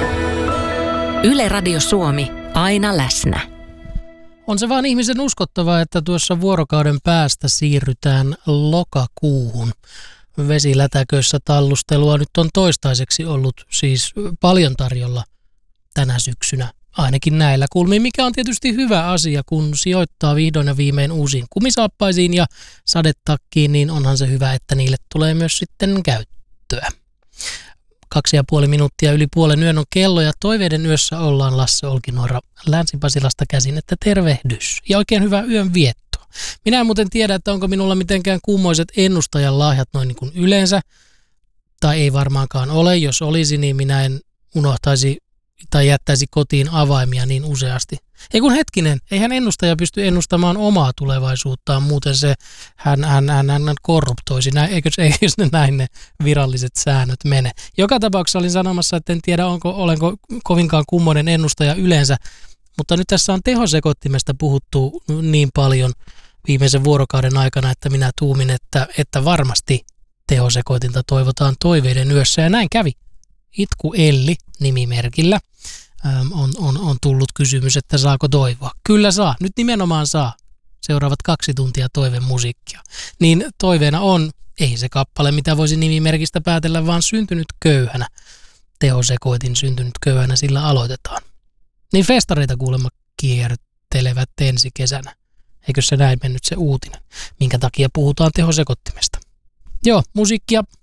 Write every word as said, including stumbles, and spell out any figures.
Yle Radio Suomi, aina läsnä. On se vaan ihmisen uskottavaa, että tuossa vuorokauden päästä siirrytään lokakuuhun. Vesilätäköissä tallustelua nyt on toistaiseksi ollut siis paljon tarjolla tänä syksynä, ainakin näillä kulmiin, mikä on tietysti hyvä asia, kun sijoittaa vihdoin ja viimein uusiin kumisaappaisiin ja sadetakkiin, niin onhan se hyvä, että niille tulee myös sitten käyttöä. Kaksi ja puoli minuuttia yli puolen yön on kello ja toiveiden yössä ollaan. Lasse Olkinuora Länsi-Pasilasta käsin, että tervehdys ja oikein hyvää yön viettoa. Minä en muuten tiedä, että onko minulla mitenkään kummoiset ennustajan lahjat noin niin kuin yleensä, tai ei varmaankaan ole. Jos olisi, niin minä en unohtaisi tai jättäisi kotiin avaimia niin useasti. Ei kun hetkinen, eihän ennustaja pysty ennustamaan omaa tulevaisuuttaan, muuten se hän, hän, hän, hän korruptoisi, eikö se ne näin ne viralliset säännöt mene. Joka tapauksessa olin sanomassa, että en tiedä, onko, olenko kovinkaan kummoinen ennustaja yleensä, mutta nyt tässä on tehosekoittimesta puhuttu niin paljon viimeisen vuorokauden aikana, että minä tuumin, että, että varmasti tehosekoitinta toivotaan toiveiden yössä, ja näin kävi. Itku Elli nimimerkillä ähm, on, on, on tullut kysymys, että saako toivoa. Kyllä saa, nyt nimenomaan saa. Seuraavat kaksi tuntia toivemusiikkia. Niin toiveena on, ei se kappale, mitä voisi nimimerkistä päätellä, vaan syntynyt köyhänä. Tehosekoitin syntynyt köyhänä, sillä aloitetaan. Niin festareita kuulemma kiertelevät ensi kesänä. Eikö se näin mennyt se uutinen? Minkä takia puhutaan tehosekoittimesta? Joo, musiikkia